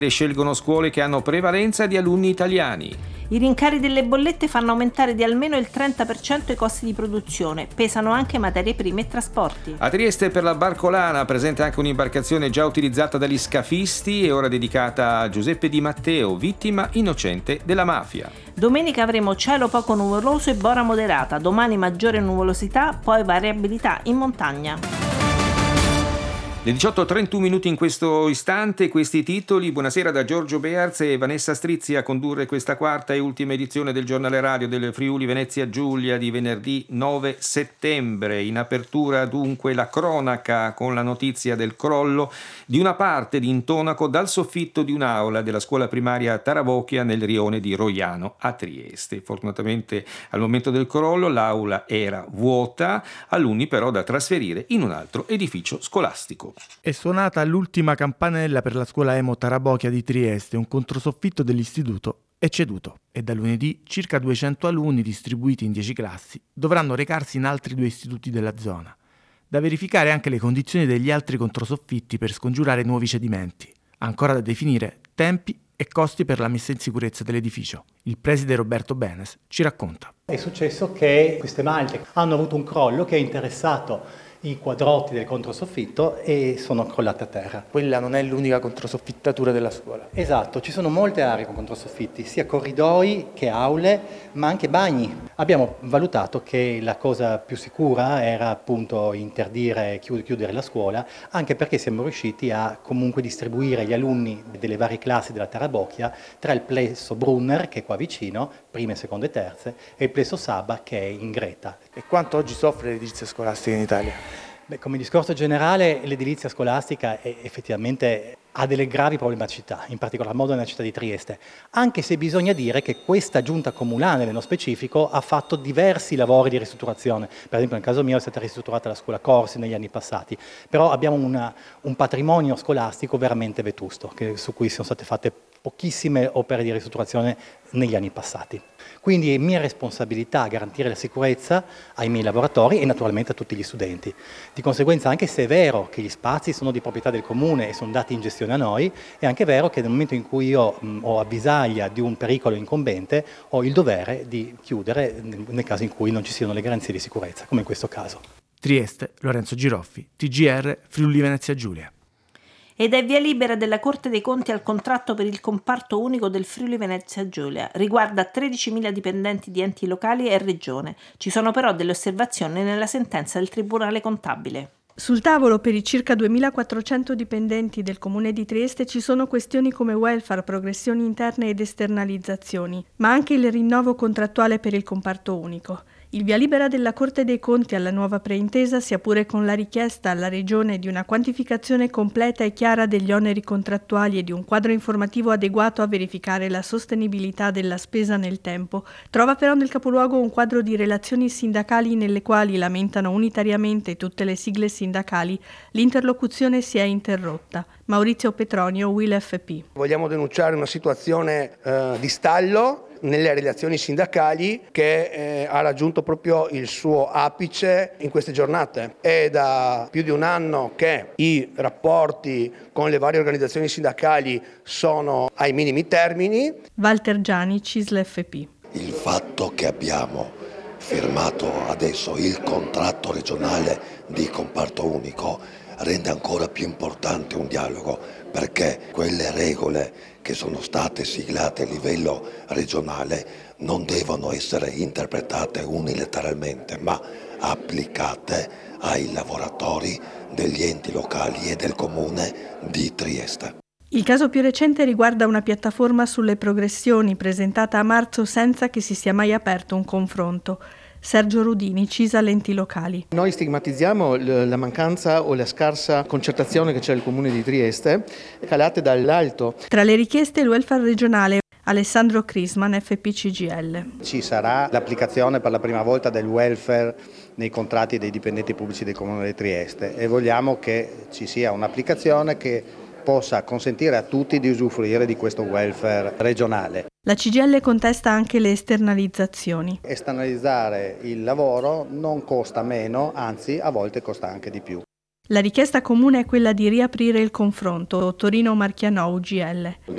Scelgono scuole che hanno prevalenza di alunni italiani. I rincari delle bollette fanno aumentare di almeno il 30% i costi di produzione. Pesano anche materie prime e trasporti. A Trieste per la Barcolana presente anche un'imbarcazione già utilizzata dagli scafisti e ora dedicata a Giuseppe Di Matteo, vittima innocente della mafia. Domenica avremo cielo poco nuvoloso e bora moderata. Domani maggiore nuvolosità, poi variabilità in montagna. Le 18:31 in questo istante, questi titoli. Buonasera da Giorgio Bearz e Vanessa Strizzi a condurre questa quarta e ultima edizione del giornale radio del Friuli Venezia Giulia di venerdì 9 settembre. In apertura dunque la cronaca con la notizia del crollo di una parte di intonaco dal soffitto di un'aula della scuola primaria Tarabocchia nel rione di Roiano a Trieste. Fortunatamente al momento del crollo l'aula era vuota, alunni però da trasferire in un altro edificio scolastico. È suonata l'ultima campanella per la scuola Emo Tarabocchia di Trieste, un controsoffitto dell'istituto è ceduto e da lunedì circa 200 alunni distribuiti in 10 classi dovranno recarsi in altri 2 istituti della zona. Da verificare anche le condizioni degli altri controsoffitti per scongiurare nuovi cedimenti. Ancora da definire tempi e costi per la messa in sicurezza dell'edificio. Il preside Roberto Benes ci racconta. È successo che queste malte hanno avuto un crollo che ha interessato i quadrotti del controsoffitto e sono crollate a terra. Quella non è l'unica controsoffittatura della scuola. Esatto, ci sono molte aree con controsoffitti, sia corridoi che aule, ma anche bagni. Abbiamo valutato che la cosa più sicura era appunto interdire, chiudere la scuola, anche perché siamo riusciti a comunque distribuire gli alunni delle varie classi della Tarabocchia tra il plesso Brunner, che è qua vicino, prime, seconde e terze, e il plesso Saba, che è in Greta. E quanto oggi soffre l'edilizia scolastica in Italia? Come discorso generale, l'edilizia scolastica effettivamente ha delle gravi problematicità, in particolar modo nella città di Trieste, anche se bisogna dire che questa giunta comunale, nello specifico, ha fatto diversi lavori di ristrutturazione. Per esempio nel caso mio è stata ristrutturata la scuola Corsi negli anni passati, però abbiamo un patrimonio scolastico veramente vetusto, su cui sono state fatte pochissime opere di ristrutturazione negli anni passati. Quindi è mia responsabilità garantire la sicurezza ai miei lavoratori e naturalmente a tutti gli studenti. Di conseguenza, anche se è vero che gli spazi sono di proprietà del comune e sono dati in gestione a noi, è anche vero che nel momento in cui io ho avvisaglia di un pericolo incombente, ho il dovere di chiudere nel caso in cui non ci siano le garanzie di sicurezza, come in questo caso. Trieste, Lorenzo Giroffi, TGR, Friuli Venezia Giulia. Ed è via libera della Corte dei Conti al contratto per il comparto unico del Friuli Venezia Giulia. Riguarda 13.000 dipendenti di enti locali e regione. Ci sono però delle osservazioni nella sentenza del Tribunale Contabile. Sul tavolo per i circa 2.400 dipendenti del Comune di Trieste ci sono questioni come welfare, progressioni interne ed esternalizzazioni, ma anche il rinnovo contrattuale per il comparto unico. Il via libera della Corte dei Conti alla nuova preintesa, sia pure con la richiesta alla Regione di una quantificazione completa e chiara degli oneri contrattuali e di un quadro informativo adeguato a verificare la sostenibilità della spesa nel tempo, trova però nel capoluogo un quadro di relazioni sindacali nelle quali, lamentano unitariamente tutte le sigle sindacali, l'interlocuzione si è interrotta. Maurizio Petronio, UIL-FP. Vogliamo denunciare una situazione di stallo nelle relazioni sindacali che ha raggiunto proprio il suo apice in queste giornate. È da più di un anno che i rapporti con le varie organizzazioni sindacali sono ai minimi termini. Walter Giani, CISL-FP. Il fatto che abbiamo firmato adesso il contratto regionale di comparto unico rende ancora più importante un dialogo, perché quelle regole che sono state siglate a livello regionale non devono essere interpretate unilateralmente, ma applicate ai lavoratori degli enti locali e del comune di Trieste. Il caso più recente riguarda una piattaforma sulle progressioni presentata a marzo senza che si sia mai aperto un confronto. Sergio Rudini, CISL Enti Locali. Noi stigmatizziamo la mancanza o la scarsa concertazione che c'è nel Comune di Trieste, calate dall'alto. Tra le richieste il welfare regionale. Alessandro Crisman, FPCGL. Ci sarà l'applicazione per la prima volta del welfare nei contratti dei dipendenti pubblici del Comune di Trieste e vogliamo che ci sia un'applicazione che possa consentire a tutti di usufruire di questo welfare regionale. La CGIL contesta anche le esternalizzazioni. Esternalizzare il lavoro non costa meno, anzi a volte costa anche di più. La richiesta comune è quella di riaprire il confronto. Torino Marchianou, UGL.